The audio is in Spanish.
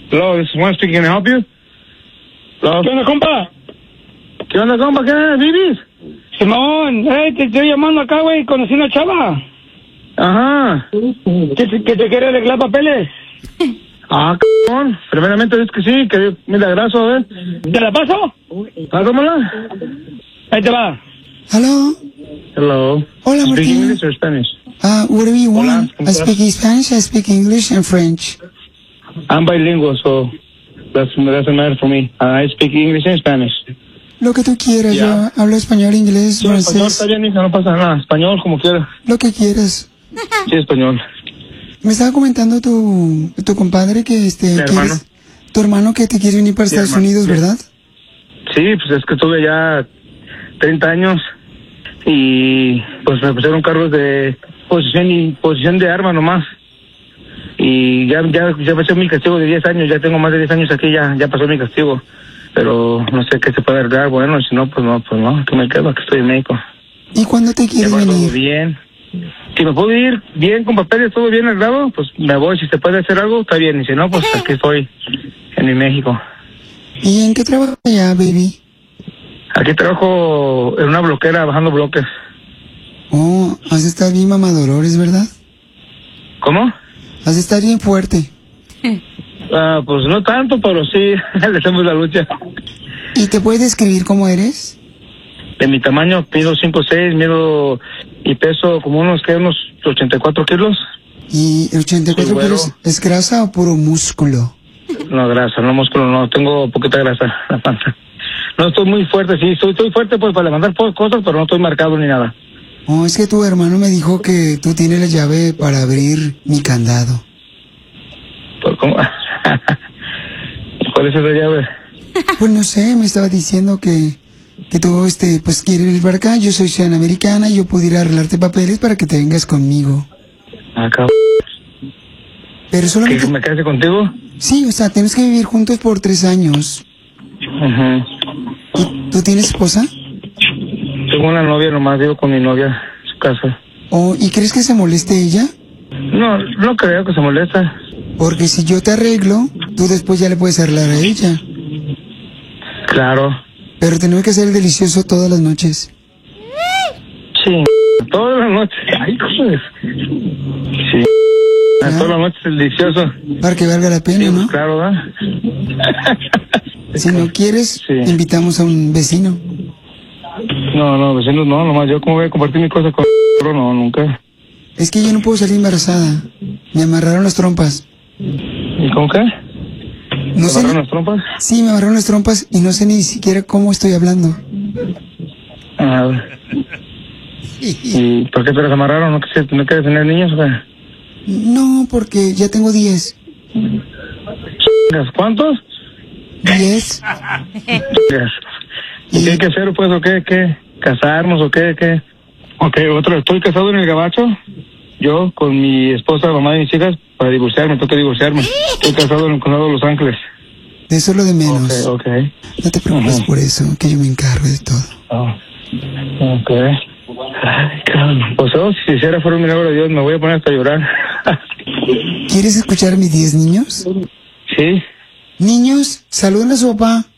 Hello, this is Juan speaking. Can I help you? Hello. ¿Qué onda, compa? ¿Qué onda, compa? ¿Qué vives? Simón, te estoy llamando acá, güey. Conocí una chava Ajá. que te quiere arreglar papeles. Ah, cabrón. Primeramente es que sí, que milagroso, a ver. ¿Te la paso? Pásamela. Ahí te va. Hello. Hello. Hola, Speak Martín. English or Spanish? Whatever you Hola, want. ¿cómo I estás? speak Spanish, I speak English and French. I'm bilingual, so doesn't matter for me. I speak English and Spanish. Lo que tú quieras, Ya. yo hablo español, inglés, Sí, español está francés, bien, hija, no pasa nada. Español, como quieras. lo que quieras. Sí, español. Me estaba comentando tu compadre que Mi hermano. tu hermano que te quiere venir para Mi Estados hermano, Unidos, sí. ¿verdad? Sí, pues es que tuve ya 30 años y pues me pusieron cargos de posesión de arma nomás. Y ya pasó mi castigo de 10 años, ya tengo más de 10 años aquí, ya pasó mi castigo. Pero no sé qué se puede arreglar, bueno, si no, pues no, que me quedo, que estoy en México. ¿Y cuándo te Ya quieres va todo venir? bien. Si me puedo ir bien con papeles, todo bien arreglado, pues me voy. Si se puede hacer algo, está bien. Y si no, pues aquí estoy, en mi México. ¿Y en qué trabajas allá, baby? Aquí trabajo en una bloquera, bajando bloques. Oh, has de estar bien mamadolores, ¿verdad? ¿Cómo? Has de estar bien fuerte. Pues no tanto, pero sí, le hacemos la lucha. ¿Y te puedes describir cómo eres? De mi tamaño, mido 5'6", mido y peso como unos 84 kilos. ¿Y el 84 Sí, güero. kilos es grasa o puro músculo? No, grasa, no músculo, no, tengo poquita grasa en la panza. No estoy muy fuerte, sí, estoy fuerte pues para levantar cosas, pero no estoy marcado ni nada. Oh, es que tu hermano me dijo que tú tienes la llave para abrir mi candado. Pues, ¿cómo? ¿Cuál es esa llave? Pues no sé, me estaba diciendo que tú, pues quieres venir para acá, yo soy ciudadana americana y yo pudiera arreglarte papeles para que te vengas conmigo. Acá. Pero solamente... ¿Que me case contigo? Sí, o sea, tenemos que vivir juntos por 3 años. Ajá. ¿Tú tienes esposa? Tengo una novia, nomás vivo con mi novia en su casa. Oh, ¿y crees que se moleste ella? No creo que se molesta. Porque si yo te arreglo, tú después ya le puedes arreglar a ella. Claro. Pero tenemos que hacer el delicioso todas las noches. Sí, todas las noches. Ay, joder. Sí. Ah. Todas las noches es delicioso. Para que valga la pena, Sí, ¿no? claro, ¿verdad? Si no quieres, Sí. invitamos a un vecino. No, vecinos no, nomás yo como voy a compartir mi cosa con no, nunca. Es que yo no puedo salir embarazada. Me amarraron las trompas. ¿Y cómo qué? No ¿Te sé. agarraron las trompas? Sí, me amarraron las trompas y no sé ni siquiera cómo estoy hablando. Ah, ¿y por qué te las amarraron? ¿No quieres tener niños o qué? No, porque ya tengo 10. ¿Cuántos? 10. ¿Y qué hay que hacer, pues, o qué? ¿Casarnos o qué? Ok, estoy casado en el Gabacho. Yo, con mi esposa, mamá y mis hijas, para divorciarme, tengo que divorciarme. Estoy casado en el condado de Los Ángeles. Eso es lo de menos. Ok. No te preocupes Ujú. por eso, que yo me encargo de todo. Oh. Ok. Ay, cabrón. Pues, si hiciera fuera un milagro de Dios, me voy a poner hasta a llorar. ¿Quieres escuchar a mis 10 niños? Sí. Niños, saluden a su papá.